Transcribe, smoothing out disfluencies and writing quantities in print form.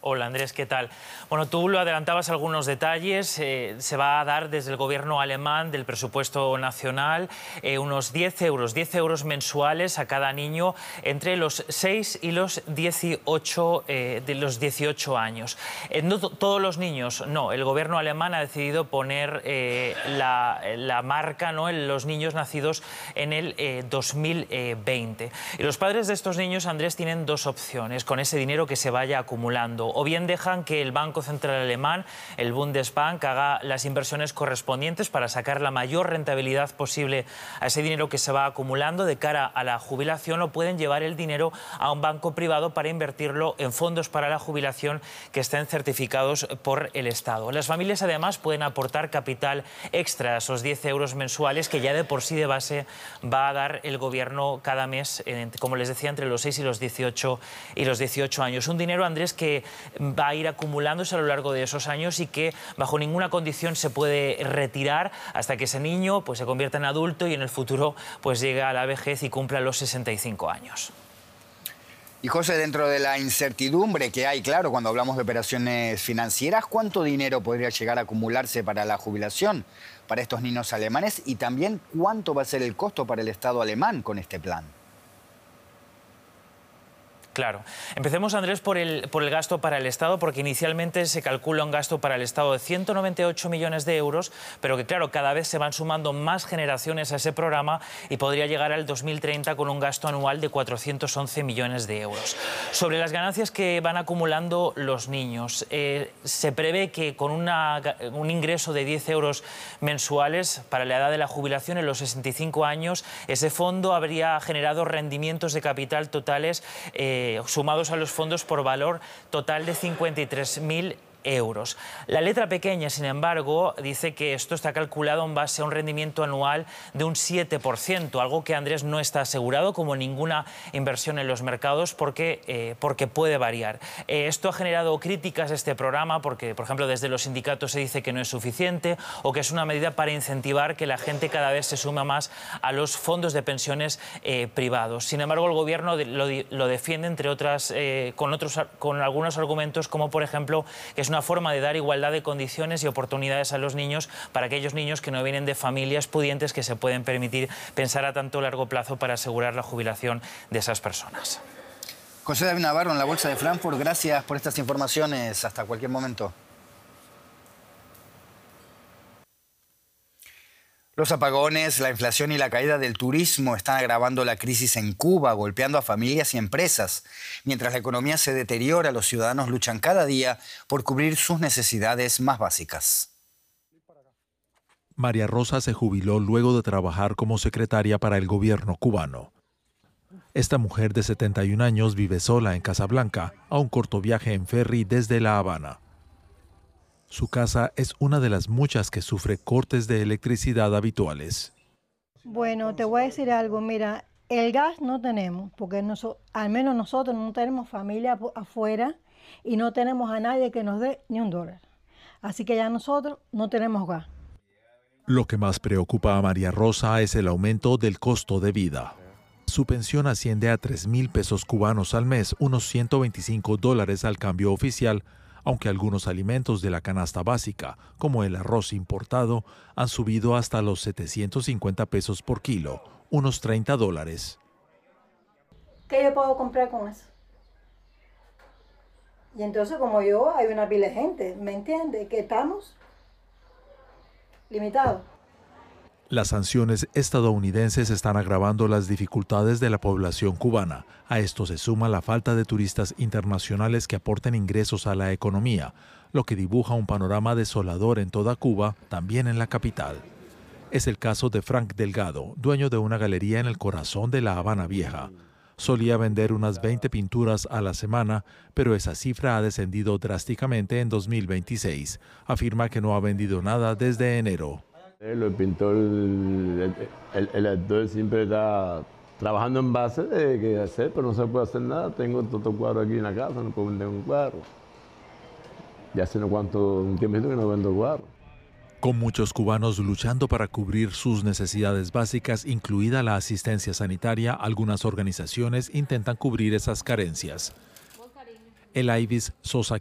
Hola Andrés, ¿qué tal? Bueno, tú lo adelantabas algunos detalles. Se va a dar desde el gobierno alemán del presupuesto nacional unos 10 euros mensuales a cada niño entre los 6 y los 18, años. No todos los niños, no. El gobierno alemán ha decidido poner la marca, ¿no?, en los niños nacidos en el 2020. Y los padres de estos niños, Andrés, tienen dos opciones con ese dinero que se vaya acumulando. O bien dejan que el Banco Central Alemán, el Bundesbank, haga las inversiones correspondientes para sacar la mayor rentabilidad posible a ese dinero que se va acumulando de cara a la jubilación, o pueden llevar el dinero a un banco privado para invertirlo en fondos para la jubilación que estén certificados por el Estado. Las familias además pueden aportar capital extra a esos 10 euros mensuales que ya de por sí de base va a dar el gobierno cada mes, como les decía, entre los 6 y los 18 años. Un dinero, Andrés, que va a ir acumulándose a lo largo de esos años y que bajo ninguna condición se puede retirar hasta que ese niño pues se convierta en adulto y en el futuro pues llegue a la vejez y cumpla los 65 años. Y José, dentro de la incertidumbre que hay, claro, cuando hablamos de operaciones financieras, ¿cuánto dinero podría llegar a acumularse para la jubilación para estos niños alemanes? Y también, ¿cuánto va a ser el costo para el Estado alemán con este plan? Claro. Empecemos, Andrés, por el gasto para el Estado, porque inicialmente se calcula un gasto para el Estado de 198 millones de euros, pero que, claro, cada vez se van sumando más generaciones a ese programa y podría llegar al 2030 con un gasto anual de 411 millones de euros. Sobre las ganancias que van acumulando los niños, se prevé que con un ingreso de 10 euros mensuales para la edad de la jubilación en los 65 años, ese fondo habría generado rendimientos de capital totales sumados a los fondos por valor total de 53.000 euros. La letra pequeña, sin embargo, dice que esto está calculado en base a un rendimiento anual de un 7%, algo que, Andrés, no está asegurado, como ninguna inversión en los mercados, porque puede variar. Esto ha generado críticas a este programa porque, por ejemplo, desde los sindicatos se dice que no es suficiente o que es una medida para incentivar que la gente cada vez se suma más a los fondos de pensiones privados. Sin embargo, el Gobierno lo defiende, entre otras, con algunos argumentos, como por ejemplo que es una forma de dar igualdad de condiciones y oportunidades a los niños, para aquellos niños que no vienen de familias pudientes que se pueden permitir pensar a tanto largo plazo para asegurar la jubilación de esas personas. José David Navarro, en la Bolsa de Frankfurt, gracias por estas informaciones. Hasta cualquier momento. Los apagones, la inflación y la caída del turismo están agravando la crisis en Cuba, golpeando a familias y empresas. Mientras la economía se deteriora, los ciudadanos luchan cada día por cubrir sus necesidades más básicas. María Rosa se jubiló luego de trabajar como secretaria para el gobierno cubano. Esta mujer de 71 años vive sola en Casablanca, a un corto viaje en ferry desde La Habana. Su casa es una de las muchas que sufre cortes de electricidad habituales. Bueno, te voy a decir algo. Mira, el gas no tenemos, porque al menos nosotros no tenemos familia afuera y no tenemos a nadie que nos dé ni $1. Así que ya nosotros no tenemos gas. Lo que más preocupa a María Rosa es el aumento del costo de vida. Su pensión asciende a 3.000 pesos cubanos al mes, unos $125 al cambio oficial, aunque algunos alimentos de la canasta básica, como el arroz importado, han subido hasta los 750 pesos por kilo, unos $30. ¿Qué yo puedo comprar con eso? Y entonces, como yo, hay una pila de gente, ¿me entiende? Que estamos limitados. Las sanciones estadounidenses están agravando las dificultades de la población cubana. A esto se suma la falta de turistas internacionales que aporten ingresos a la economía, lo que dibuja un panorama desolador en toda Cuba, también en la capital. Es el caso de Frank Delgado, dueño de una galería en el corazón de La Habana Vieja. Solía vender unas 20 pinturas a la semana, pero esa cifra ha descendido drásticamente en 2026. Afirma que no ha vendido nada desde enero. El pintor, el actor siempre está trabajando en base de qué hacer, pero no se puede hacer nada. Tengo otro cuadro aquí en la casa, no puedo vender un cuadro. Ya hace un tiempo que no vendo cuadros. Con muchos cubanos luchando para cubrir sus necesidades básicas, incluida la asistencia sanitaria, algunas organizaciones intentan cubrir esas carencias. El Ibis Sosa